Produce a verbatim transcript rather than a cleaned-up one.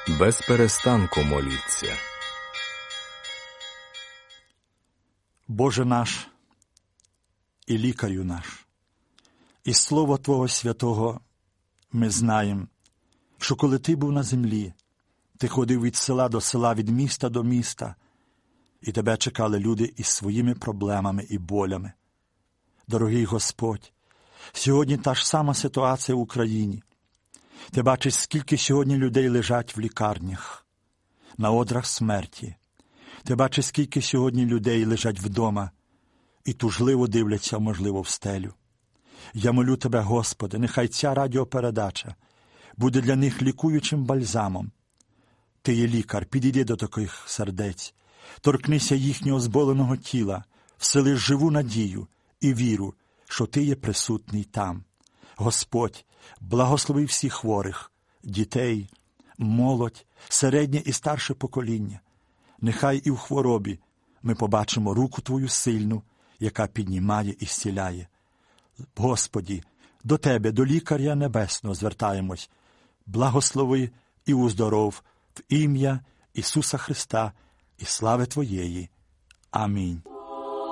без перестанку моліться. Боже наш і лікарю наш, із Слова Твого Святого ми знаємо, що коли Ти був на землі, Ти ходив від села до села, від міста до міста, і Тебе чекали люди із своїми проблемами і болями. Дорогий Господь, сьогодні та ж сама ситуація в Україні. Ти бачиш, скільки сьогодні людей лежать в лікарнях, на одрах смерті. Ти бачиш, скільки сьогодні людей лежать вдома і тужливо дивляться, можливо, в стелю. Я молю Тебе, Господи, нехай ця радіопередача буде для них лікуючим бальзамом. Ти є лікар, підійди до таких сердець, торкнися їхнього зболеного тіла, всили живу надію і віру, що Ти є присутній там. Господь, благослови всіх хворих, дітей, молодь, середнє і старше покоління. Нехай і в хворобі ми побачимо руку Твою сильну, яка піднімає і зціляє. Господі, до Тебе, до лікаря небесного звертаємось. Благослови і уздоров в ім'я Ісуса Христа і слави Твоєї. Амінь.